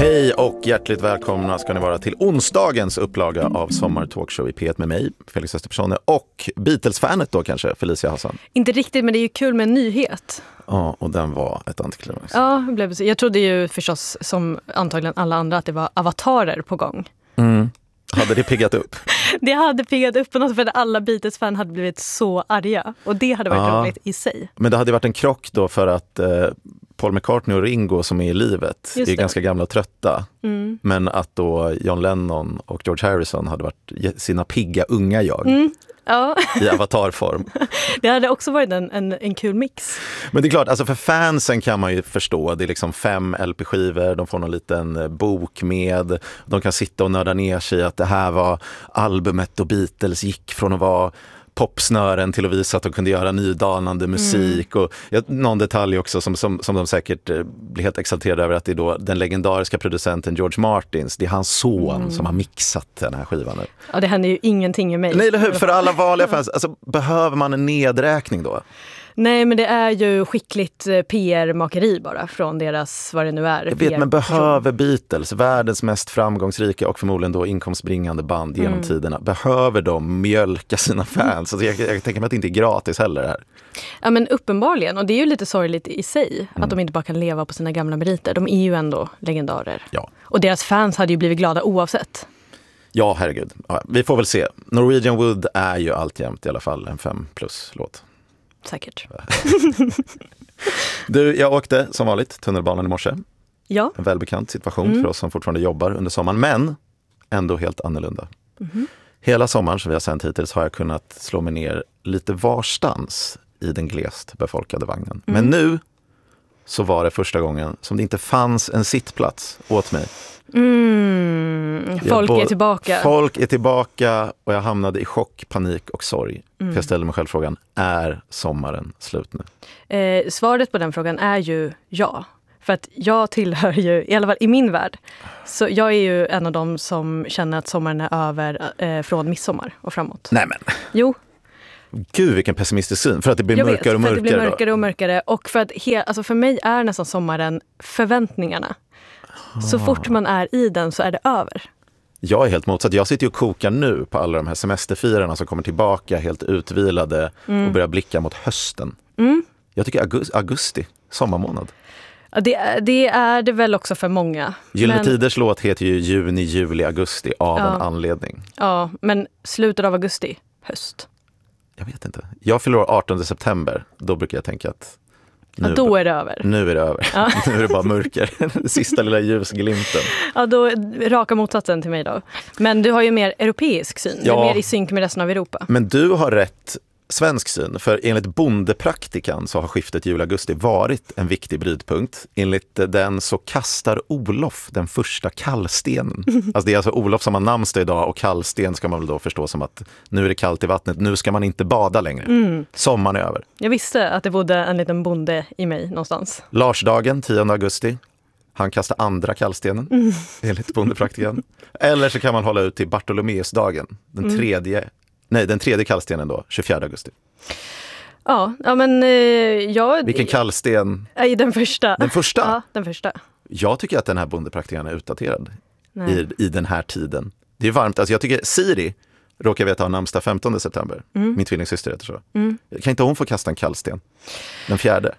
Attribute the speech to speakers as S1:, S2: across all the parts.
S1: Hej och hjärtligt välkomna ska ni vara till onsdagens upplaga av Sommar Talkshow i P1 med mig, Felix Österpersone, och Beatles-fanet då kanske, Felicia Hassan.
S2: Inte riktigt, men det är ju kul med en nyhet.
S1: Ja, och den var ett antiklimax.
S2: Ja, jag trodde ju förstås som antagligen alla andra att det var avatarer på gång.
S1: Hade det piggat upp?
S2: Det hade piggat upp på något för att alla Beatles-fan hade blivit så arga. Och det hade varit roligt i sig.
S1: Men det hade varit en krock då för att Paul McCartney och Ringo som är i livet är ganska gamla och trötta. Men att då John Lennon och George Harrison hade varit sina pigga unga jag.
S2: Ja.
S1: I avatarform.
S2: Det hade också varit en kul mix.
S1: Men det är klart, alltså för fansen kan man ju förstå. Det är liksom 5 LP-skivor, de får någon liten bok med. De kan sitta och nörda ner sig att det här var albumet och Beatles gick från att vara popsnören till att visa att de kunde göra nydanande musik. Och någon detalj också som de säkert blir helt exalterade över, att det är då den legendariska producenten George Martins, det är hans son som har mixat den här skivan nu.
S2: Ja, det händer ju ingenting i mig.
S1: Nej, eller hur? För alla vanliga fans, alltså, behöver man en nedräkning då?
S2: Nej, men det är ju skickligt PR-makeri bara från deras, vad det nu är.
S1: Jag vet, men behöver Beatles, världens mest framgångsrika och förmodligen då inkomstbringande band genom tiderna, behöver de mjölka sina fans? Alltså jag tänker mig att det inte är gratis heller det här.
S2: Ja, men uppenbarligen. Och det är ju lite sorgligt i sig att de inte bara kan leva på sina gamla meriter. De är ju ändå legendarer.
S1: Ja.
S2: Och deras fans hade ju blivit glada oavsett.
S1: Ja, herregud. Ja, vi får väl se. Norwegian Wood är ju alltjämt i alla fall en 5+-låt.
S2: Säkert.
S1: Du, jag åkte som vanligt tunnelbanan i morse.
S2: Ja.
S1: En välbekant situation för oss som fortfarande jobbar under sommaren, men ändå helt annorlunda. Hela sommaren som vi har sänt hittills har jag kunnat slå mig ner lite varstans i den glest befolkade vagnen. Men nu så var det första gången som det inte fanns en sittplats åt mig.
S2: Folk är tillbaka.
S1: Folk är tillbaka och jag hamnade i chock, panik och sorg. För jag ställde mig själv frågan, är sommaren slut nu?
S2: Svaret på den frågan är ju ja. För att jag tillhör ju, i alla fall i min värld, så jag är ju en av dem som känner att sommaren är över från midsommar och framåt.
S1: Nej men.
S2: Jo.
S1: Gud, vilken pessimistisk syn. För att det blir mörkare och mörkare.
S2: Det blir mörkare och mörkare. Och för att alltså för mig är nästan sommaren förväntningarna. Så fort man är i den så är det över.
S1: Jag är helt motsatt. Jag sitter ju och kokar nu på alla de här semesterfirarna som kommer tillbaka helt utvilade och börjar blicka mot hösten. Jag tycker augusti, sommarmånad.
S2: Ja, det är det väl också för många.
S1: Gyllene Tiders låt heter ju juni, juli, augusti av en anledning.
S2: Ja, men slutet av augusti, höst.
S1: Jag vet inte. Jag fyller 18 september. Då brukar jag tänka att
S2: då är det över.
S1: Nu är det över. Ja. Nu är det bara mörker. Sista lilla ljusglimten.
S2: Ja, då raka motsatsen till mig då. Men du har ju mer europeisk syn. Ja. Du är mer i synk med resten av Europa.
S1: Men du har rätt svensk syn. För enligt bondepraktikan så har skiftet juli-augusti varit en viktig brytpunkt. Enligt den så kastar Olof den första kallstenen. Alltså det är alltså Olof som har namnsdag idag, och kallsten ska man väl då förstå som att nu är det kallt i vattnet, nu ska man inte bada längre. Sommaren är över.
S2: Jag visste att det bodde en liten bonde i mig någonstans.
S1: Larsdagen, 10 augusti. Han kastar andra kallstenen, enligt bondepraktikan. Eller så kan man hålla ut till Bartolomeusdagen, den tredje kallstenen då, 24 augusti. Ja,
S2: men
S1: Vilken kallsten?
S2: Den första.
S1: Den första?
S2: Ja, den första.
S1: Jag tycker att den här bondepraktikan är utdaterad i den här tiden. Det är varmt. Alltså jag tycker Siri råkar veta ha namnsdag 15 september. Min tvillingsyster heter så. Kan inte hon få kasta en kallsten? Den 4:e.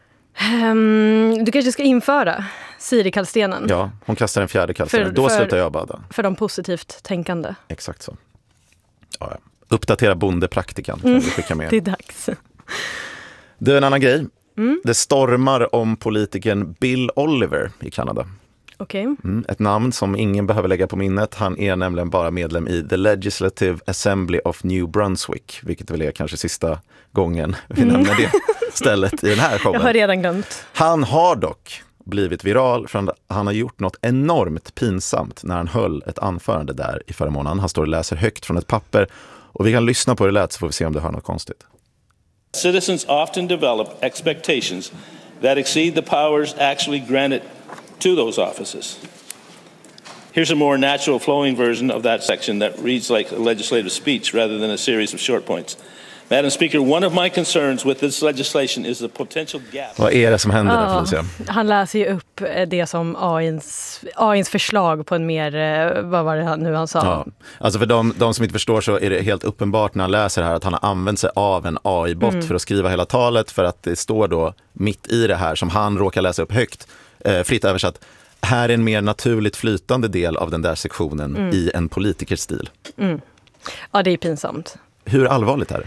S2: Du kanske ska införa Siri-kallstenen.
S1: Ja, hon kastar den 4:e kallstenen. Då slutar jag bada.
S2: För de positivt tänkande.
S1: Exakt så. Ja. Uppdatera bondepraktikan. Kan vi skicka med.
S2: Det är dags.
S1: Det är en annan grej. Det stormar om politikern Bill Oliver i Kanada.
S2: Okay.
S1: Ett namn som ingen behöver lägga på minnet. Han är nämligen bara medlem i The Legislative Assembly of New Brunswick, vilket väl är kanske sista gången vi nämner det stället i den här showen.
S2: Jag har redan glömt.
S1: Han har dock blivit viral för att han har gjort något enormt pinsamt när han höll ett anförande där i förra månaden. Han står och läser högt från ett papper, och vi kan lyssna på det lät så får vi se om det hör något konstigt.
S3: Citizens often develop expectations that exceed the powers actually granted to those offices. Here's a more natural flowing version of that section that reads like a legislative speech rather than a series of short points. Madam Speaker, one of my concerns with this legislation is the potential gap.
S1: Vad är det som händer där, Felicia?
S2: Han läser ju upp det som AI:s förslag på en mer, vad var det nu han sa?
S1: Ja. Alltså för de som inte förstår så är det helt uppenbart när han läser här att han har använt sig av en AI-bot för att skriva hela talet, för att det står då mitt i det här som han råkar läsa upp högt, fritt översatt. Här är en mer naturligt flytande del av den där sektionen i en politikerstil.
S2: Ja, det är pinsamt.
S1: Hur allvarligt är det?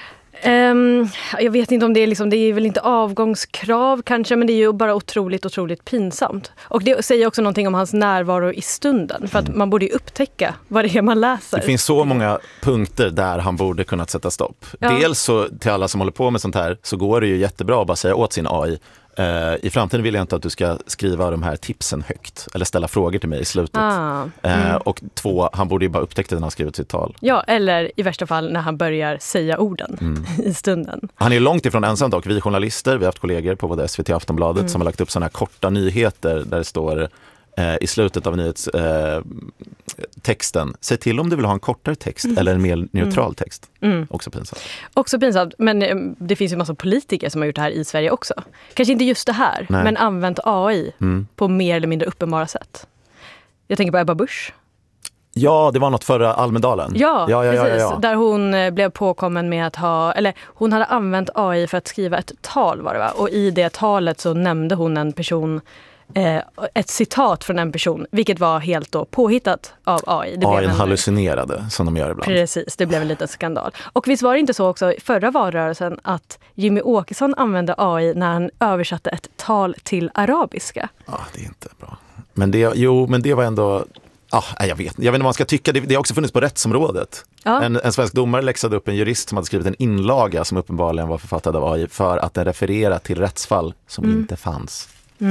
S2: Jag vet inte om det är liksom, det är väl inte avgångskrav kanske, men det är ju bara otroligt pinsamt. Och det säger också någonting om hans närvaro i stunden, för att man borde ju upptäcka vad det är man läser. Det
S1: finns så många punkter där han borde kunnat sätta stopp. Ja. Dels så till alla som håller på med sånt här så går det ju jättebra att bara säga åt sin AI: i framtiden vill jag inte att du ska skriva de här tipsen högt eller ställa frågor till mig i slutet. Och 2, han borde ju bara upptäcka när han skrivit sitt tal.
S2: Ja, eller i värsta fall när han börjar säga orden i stunden.
S1: Han är långt ifrån ensam dock. Vi journalister, vi har haft kollegor på både SVT och Aftonbladet som har lagt upp sådana här korta nyheter där det står i slutet av nyhetstexten: säg till om du vill ha en kortare text eller en mer neutral text. Också pinsamt.
S2: Också pinsamt, men det finns ju massa politiker som har gjort det här i Sverige också. Kanske inte just det här, men använt AI på mer eller mindre uppenbara sätt. Jag tänker på Ebba Busch.
S1: Ja, det var något förra Almedalen.
S2: Ja, precis. Där hon blev påkommen med att hon hade använt AI för att skriva ett tal, var det va? Och i det talet så nämnde hon en person, ett citat från en person, vilket var helt då påhittat av AI.
S1: AI hallucinerade, som de gör ibland.
S2: Precis, det blev en liten skandal. Och visst var det inte så också i förra valrörelsen att Jimmy Åkesson använde AI när han översatte ett tal till arabiska?
S1: Ja, det är inte bra. Men det var ändå... jag vet inte vad man ska tycka. Det har också funnits på rättsområdet. Ja. En svensk domare läxade upp en jurist som hade skrivit en inlaga som uppenbarligen var författad av AI för att den refererar till rättsfall som inte fanns.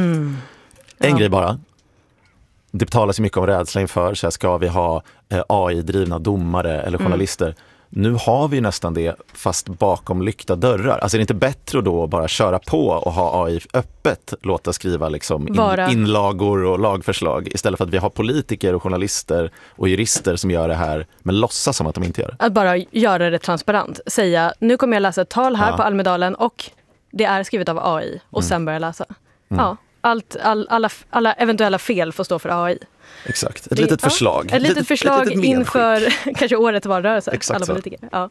S1: En grej bara. Det talas ju mycket om rädsla inför, så här, ska vi ha AI-drivna domare eller journalister? Nu har vi nästan det, fast bakom lyckta dörrar. Alltså är det inte bättre att då bara köra på och ha AI öppet, låta skriva liksom inlagor och lagförslag, istället för att vi har politiker och journalister och jurister som gör det här men låtsas som att de inte gör det? Att
S2: bara göra det transparent. Säga, nu kommer jag läsa ett tal här på Almedalen och det är skrivet av AI och sen börja läsa. Ja. Alla eventuella fel får stå för AI.
S1: Exakt, ett litet förslag.
S2: Ett litet förslag inför kanske årets valrörelse.
S1: Exakt
S2: alla politiker. Ja.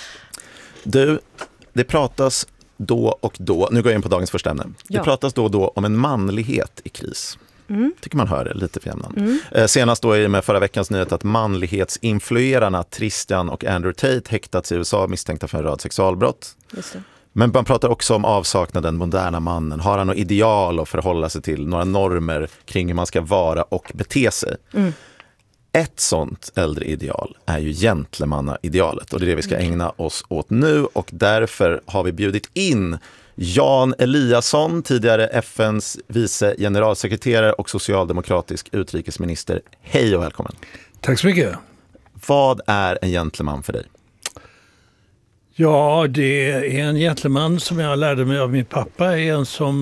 S1: Du, det pratas då och då, nu går jag in på dagens första ämne. Det pratas då och då om en manlighet i kris. Tycker man hör det lite för jämnan. Senast då med förra veckans nyhet att manlighetsinfluerarna Tristan och Andrew Tate häktats i USA misstänkta för en rad sexualbrott.
S2: Just det.
S1: Men man pratar också om avsaknaden moderna mannen. Har han något ideal att förhålla sig till? Några normer kring hur man ska vara och bete sig? Ett sånt äldre ideal är ju gentlemannaidealet. Och det är det vi ska ägna oss åt nu. Och därför har vi bjudit in Jan Eliasson, tidigare FNs vice generalsekreterare och socialdemokratisk utrikesminister. Hej och välkommen.
S4: Tack så mycket.
S1: Vad är en gentleman för dig?
S4: Ja, det är en gentleman som jag lärde mig av min pappa, är en som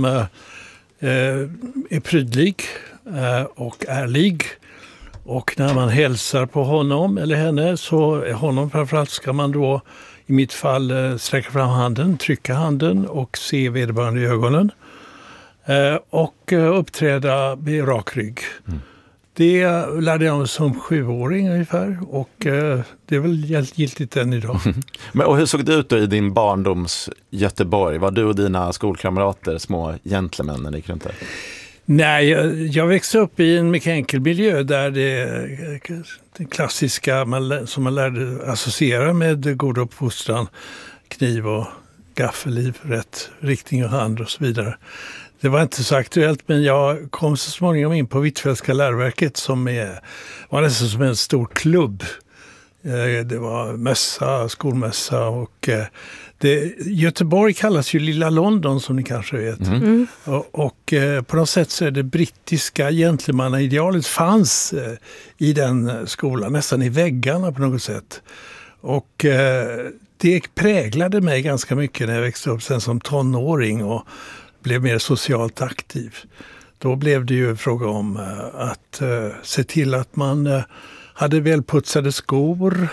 S4: är prydlig och ärlig. Och när man hälsar på honom eller henne, så honom framförallt, ska man då i mitt fall sträcka fram handen, trycka handen och se vederbörande i ögonen. Och uppträda med rak rygg. Det lärde jag mig som 7-åring ungefär, och det är väl giltigt än idag.
S1: Och hur såg det ut då i din barndoms Göteborg? Var du och dina skolkamrater små gentlemän när ni gick runt där?
S4: Nej, jag växte upp i en mycket enkel miljö där det klassiska som man lärde associera med god uppfostran, kniv och gaffel i rätt riktning och hand och så vidare. Det var inte så aktuellt, men jag kom så småningom in på Hvitfeldtska läroverket som var nästan som en stor klubb. Det var mässa, skolmässa och Göteborg kallas ju Lilla London, som ni kanske vet. Och på något sätt så är det brittiska gentlemannaidealet fanns i den skolan, nästan i väggarna på något sätt. Och det präglade mig ganska mycket när jag växte upp sen som tonåring och blev mer socialt aktiv. Då blev det ju fråga om att se till att man hade välputsade skor,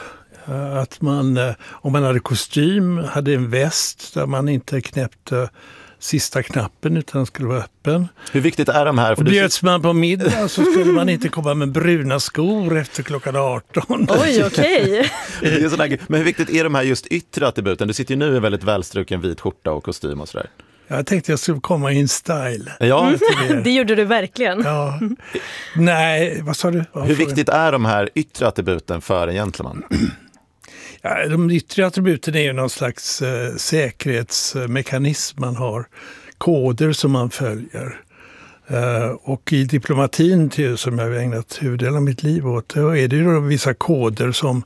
S4: Att man, om man hade kostym, hade en väst där man inte knäppte sista knappen utan den skulle vara öppen.
S1: Hur viktigt är de här?
S4: Och bjöds man på middag så skulle man inte komma med bruna skor efter klockan 18.
S2: Oj, okej.
S1: Men hur viktigt är de här just yttre attributen? Du sitter ju nu i väldigt välstruken vit skjorta och kostym och sådär.
S4: Jag tänkte jag skulle komma in style.
S1: Ja,
S2: det gjorde du verkligen.
S4: Ja. Nej, vad sa du?
S1: Hur viktigt är de här yttre attributen för en gentleman?
S4: Ja, de yttre attributen är ju någon slags säkerhetsmekanism man har. Koder som man följer. Och i diplomatin, som jag har ägnat huvuddelen av mitt liv åt, då är det ju vissa koder som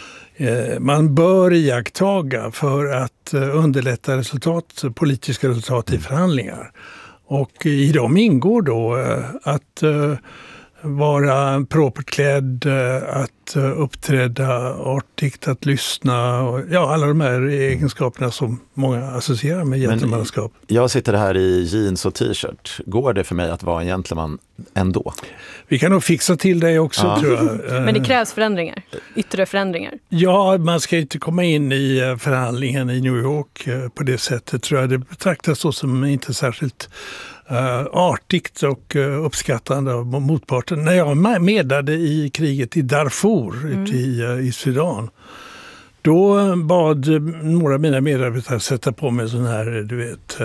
S4: man bör iakttaga för att underlätta politiska resultat i förhandlingar. Och i dem ingår då att vara propert klädd, att uppträda artigt, att lyssna och alla de här egenskaperna som många associerar med gentlemanskap.
S1: Jag sitter här i jeans och t-shirt. Går det för mig att vara en gentleman ändå?
S4: Vi kan nog fixa till det också, tror jag.
S2: Men det krävs förändringar, yttre förändringar.
S4: Ja, man ska inte komma in i förhandlingen i New York på det sättet, tror jag. Det betraktas så som inte särskilt artigt och uppskattande av motparten. När jag medlade i kriget i Darfur ute i Sudan, då bad några av mina medarbetare sätta på mig sån här, du vet,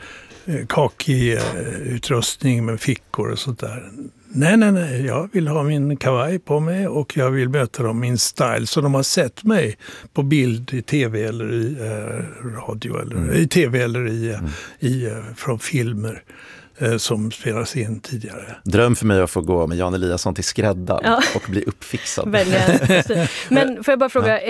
S4: kakig utrustning med fickor och sånt där. Nej, jag vill ha min kavaj på mig och jag vill möta dem i en style så de har sett mig på bild i tv eller i radio eller i tv eller från filmer som spelas in tidigare.
S1: Dröm för mig att få gå med Jan Eliasson till skräddan och bli uppfixad.
S2: Men får jag bara fråga,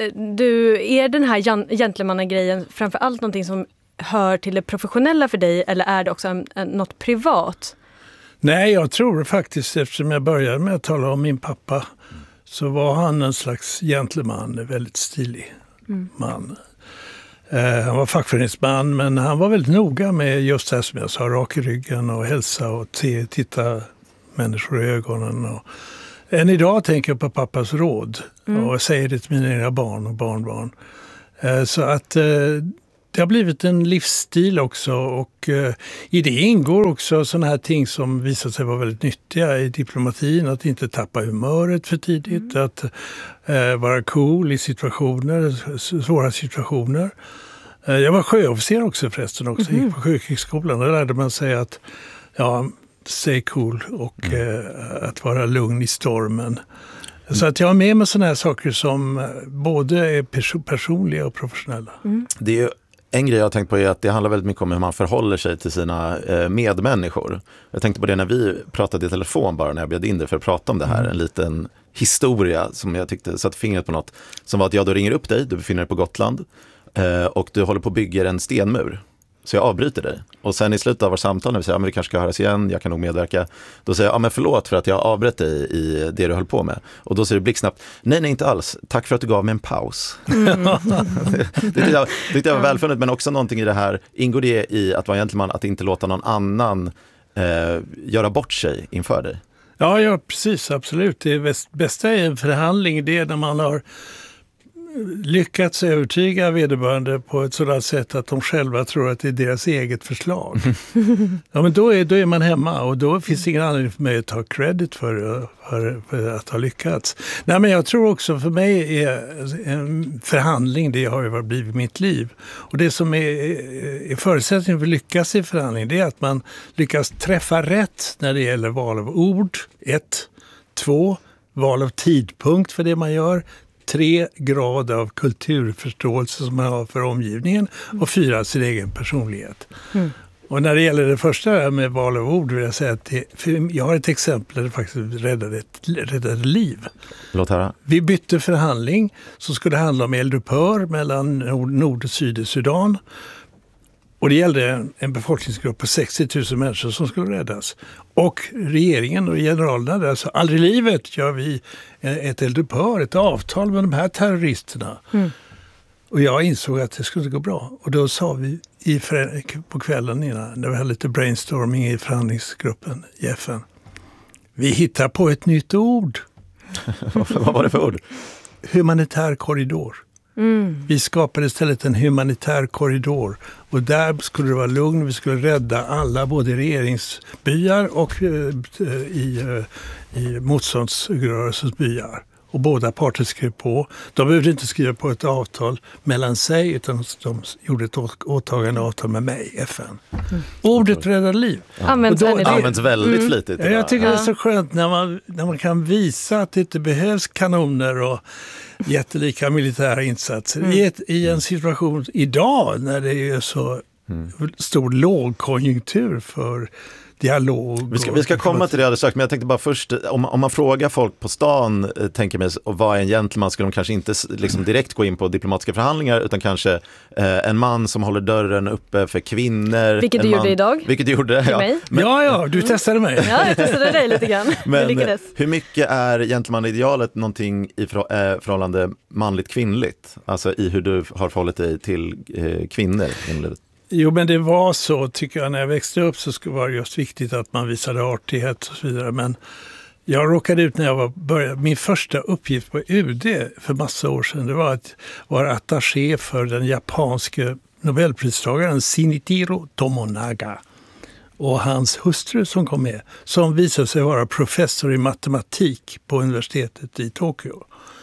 S2: är den här gentlemannagrejen framför allt någonting som hör till det professionella för dig eller är det också något privat?
S4: Nej, jag tror faktiskt, eftersom jag började med att tala om min pappa, så var han en slags gentleman, en väldigt stilig man. Han var fackföreningsman, men han var väldigt noga med just det som jag sa, rak i ryggen och hälsa och titta människor i ögonen. Och än idag tänker jag på pappas råd och säger det till mina egna barn och barnbarn. Så att det har blivit en livsstil också och i det ingår också sådana här ting som visar sig vara väldigt nyttiga i diplomatin. Att inte tappa humöret för tidigt, att vara cool i svåra situationer. Jag var sjöofficer också förresten, gick på sjökrigsskolan. Där lärde man sig att stay cool och att vara lugn i stormen. Så att jag har med mig sådana här saker som både är personliga och professionella.
S1: Det är ju en grej jag har tänkt på är att det handlar väldigt mycket om hur man förhåller sig till sina medmänniskor. Jag tänkte på det när vi pratade i telefon bara när jag bjöd in dig för att prata om det här. En liten historia som jag tyckte satt fingret på något. Som var att jag då ringer upp dig, du befinner dig på Gotland och du håller på att bygga en stenmur. Så jag avbryter dig. Och sen i slutet av vår samtal när vi säger vi kanske ska höras igen, jag kan nog medverka. Då säger jag, men förlåt för att jag avbröt dig i det du höll på med. Och då säger du blixtsnabbt, nej inte alls. Tack för att du gav mig en paus. Det tyckte jag var välfunnet, men också någonting i det här. Ingår det i att vara gentleman att inte låta någon annan göra bort sig inför dig?
S4: Ja, precis, absolut. Det bästa i en förhandling, det är när man har lyckats övertyga vederbörande på ett sådant sätt att de själva tror att det är deras eget förslag. Ja, men då är man hemma och då finns ingen anledning för mig att ta credit för att ha lyckats. Nej, men jag tror också för mig är en förhandling, det har ju blivit mitt liv. Och det som är förutsättningen för att lyckas i förhandling, det är att man lyckas träffa rätt när det gäller val av ord. 1, 2, val av tidpunkt för det man gör. 3, grad av kulturförståelse som man har för omgivningen och 4, sin egen personlighet. Och när det gäller det första med val av ord vill jag säga att jag har ett exempel där det faktiskt räddade liv.
S1: Låt höra.
S4: Vi bytte förhandling som skulle handla om eldupphör mellan Nord- och Sydsudan. Och det gällde en befolkningsgrupp på 60 000 människor som skulle räddas. Och regeringen och generalerna där sa, aldrig i livet gör vi ett eldupphör, ett avtal med de här terroristerna. Och jag insåg att det skulle gå bra. Och då sa vi på kvällen innan, när vi hade lite brainstorming i förhandlingsgruppen i FN. Vi hittar på ett nytt ord.
S1: Vad var det för ord?
S4: humanitär korridor. Vi skapade istället en humanitär korridor och där skulle det vara lugn. Vi skulle rädda alla, både regeringsbyar och i motståndsrörelsens byar. Och båda parter skrev på. De behövde inte skriva på ett avtal mellan sig utan de gjorde ett åtagande avtal med mig, FN. Ordet räddar liv.
S1: Används väldigt flitigt.
S4: Jag tycker det är så skönt när man kan visa att det inte behövs kanoner och jättelika militära insatser. I en situation idag när det är så stor lågkonjunktur för dialog.
S1: Vi ska komma till det alldeles strax, men jag tänkte bara först, om man frågar folk på stan, tänker mig, och vad är en gentleman, skulle de kanske inte liksom direkt gå in på diplomatiska förhandlingar, utan kanske en man som håller dörren uppe för kvinnor.
S2: Vilket du gjorde idag.
S1: Vilket du gjorde, ja.
S2: Mig.
S4: Ja, du testade mig.
S2: Ja, jag testade dig lite grann.
S1: Men
S2: lyckades.
S1: Hur mycket är gentleman-idealet någonting i förhållande manligt-kvinnligt? Alltså i hur du har förhållit dig till kvinnor i livet?
S4: Jo, men det var så, tycker jag, när jag växte upp så var det just viktigt att man visade artighet och så vidare. Men jag råkade ut när jag började, min första uppgift på UD för massa år sedan, det var att vara attaché för den japanske nobelpristagaren Shinichiro Tomonaga och hans hustru som kom med, som visade sig vara professor i matematik på universitetet i Tokyo.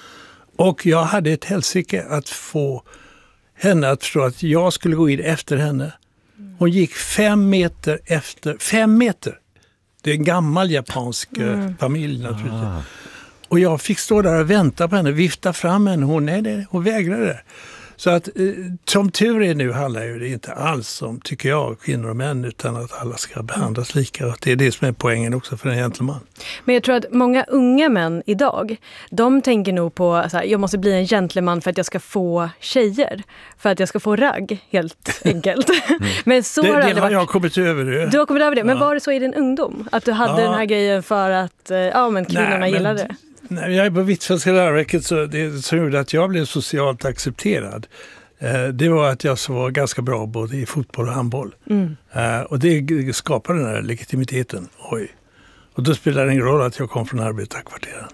S4: Och jag hade ett helsike att få henne att förstå att jag skulle gå in efter henne. Hon gick 5 meter efter. 5 meter! Det är en gammal japansk familj naturligtvis. Och jag fick stå där och vänta på henne, vifta fram henne. Hon vägrade. Så att som tur är nu handlar ju det inte alls om, tycker jag, kvinnor och män, utan att alla ska behandlas lika. Och det är det som är poängen också för en gentleman.
S2: Men jag tror att många unga män idag, de tänker nog på så här, jag måste bli en gentleman för att jag ska få tjejer. För att jag ska få ragg, helt enkelt. Men så
S4: det
S2: har
S4: har jag kommit över det.
S2: Du har kommit över det, men var det så i din ungdom? Att du hade den här grejen för att men kvinnorna gillade det?
S4: Nej, jag är på Hvitfeldtska läroverket, så det som gjorde att jag blev socialt accepterad, det var att jag så var ganska bra både i fotboll och handboll. Och det skapade den här legitimiteten. Och då spelade det ingen roll att jag kom från arbetarkvarteren.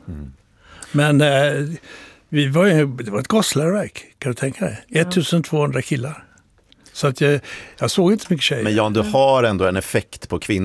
S4: Men det var ett gossläroverk, kan du tänka dig? 1200 killar. Så att jag såg inte så mycket tjejer.
S1: Men Jan, du har ändå en effekt på kvinnor